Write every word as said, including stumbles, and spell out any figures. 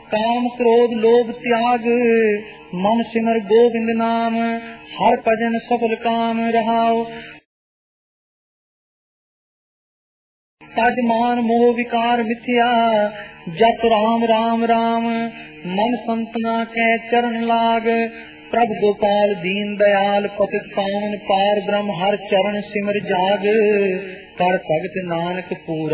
काम क्रोध लोभ त्याग, मन सिमर गोविंद नाम, हर भजन सफल काम रहाओ। तज मान मोह विकार मिथ्या, जप राम राम राम, मन संतना के चरण लाग। प्रभु गोपाल दीन दयाल, पतित पावन पार ब्रह्म, हर चरण सिमर जाग। कर भगत नानक पूरा